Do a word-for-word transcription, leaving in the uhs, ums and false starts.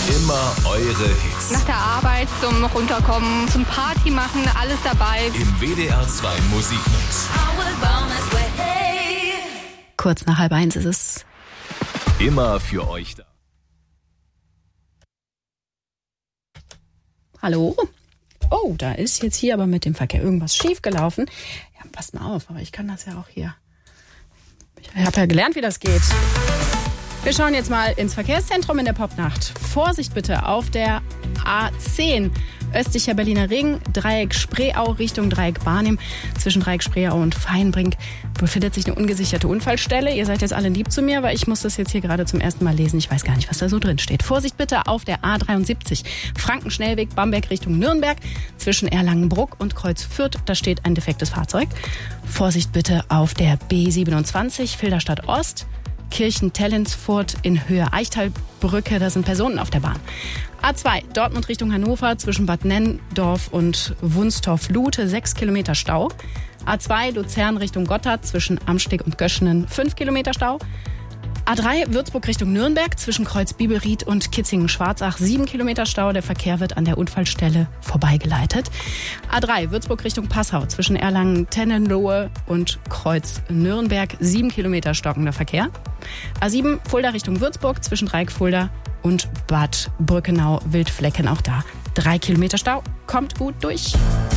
Immer eure Hits. Nach der Arbeit, zum Runterkommen, zum Party machen, alles dabei. Im W D R zwei Musikmix. Kurz nach halb eins ist es. Immer für euch da. Hallo? Oh, da ist jetzt hier aber mit dem Verkehr irgendwas schiefgelaufen. Ja, passt mal auf, aber ich kann das ja auch hier. Ich habe ja gelernt, wie das geht. Wir schauen jetzt mal ins Verkehrszentrum in der Popnacht. Vorsicht bitte auf der A zehn. Östlicher Berliner Ring, Dreieck Spreeau Richtung Dreieck Barnim. Zwischen Dreieck Spreeau und Feinbrink befindet sich eine ungesicherte Unfallstelle. Ihr seid jetzt alle lieb zu mir, weil ich muss das jetzt hier gerade zum ersten Mal lesen. Ich weiß gar nicht, was da so drin steht. Vorsicht bitte auf der A dreiundsiebzig. Frankenschnellweg Bamberg Richtung Nürnberg. Zwischen Erlangenbruck und Kreuz Fürth, da steht ein defektes Fahrzeug. Vorsicht bitte auf der B siebenundzwanzig Filderstadt Ost. Kirchen-Tellensfurt in Höhe Eichtalbrücke, da sind Personen auf der Bahn. A zwei, Dortmund Richtung Hannover, zwischen Bad Nenndorf und Wunstorf-Lute, sechs Kilometer Stau. A zwei, Luzern Richtung Gotthard, zwischen Amsteg und Göschenen, fünf Kilometer Stau. A drei, Würzburg Richtung Nürnberg, zwischen Kreuz Bieberied und Kitzingen-Schwarzach, sieben Kilometer Stau. Der Verkehr wird an der Unfallstelle vorbeigeleitet. A drei, Würzburg Richtung Passau, zwischen Erlangen-Tennenlohe und Kreuz Nürnberg, sieben Kilometer stockender Verkehr. A sieben, Fulda Richtung Würzburg, zwischen Dreieck Fulda und Bad Brückenau-Wildflecken, auch da drei Kilometer Stau. Kommt gut durch.